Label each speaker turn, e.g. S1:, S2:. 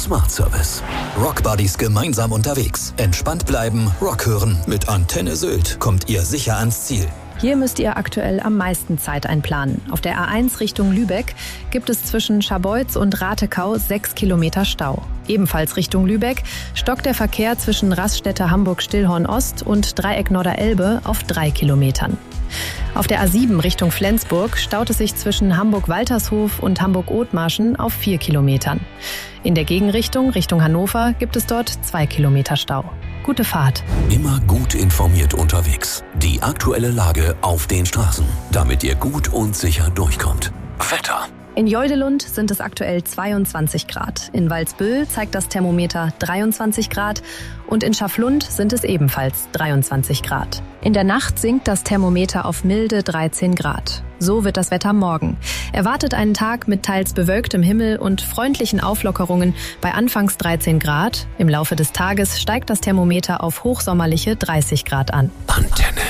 S1: Smart Service. Rock Buddies gemeinsam unterwegs. Entspannt bleiben, Rock hören. Mit Antenne Sylt kommt ihr sicher ans Ziel.
S2: Hier müsst ihr aktuell am meisten Zeit einplanen. Auf der A1 Richtung Lübeck gibt es zwischen Scharbeutz und Ratekau 6 Kilometer Stau. Ebenfalls Richtung Lübeck stockt der Verkehr zwischen Raststätte Hamburg-Stillhorn-Ost und Dreieck Norderelbe auf 3 Kilometern. Auf der A7 Richtung Flensburg staut es sich zwischen Hamburg-Waltershof und Hamburg-Othmarschen auf 4 Kilometern. In der Gegenrichtung Richtung Hannover gibt es dort 2 Kilometer Stau. Gute Fahrt.
S1: Immer gut informiert unterwegs. Die aktuelle Lage auf den Straßen, damit ihr gut und sicher durchkommt. Wetter.
S2: In Jeudelund sind es aktuell 22 Grad. In Walsbüll zeigt das Thermometer 23 Grad und in Schaflund sind es ebenfalls 23 Grad. In der Nacht sinkt das Thermometer auf milde 13 Grad. So wird das Wetter morgen. Erwartet einen Tag mit teils bewölktem Himmel und freundlichen Auflockerungen bei anfangs 13 Grad. Im Laufe des Tages steigt das Thermometer auf hochsommerliche 30 Grad an.
S1: Antenne.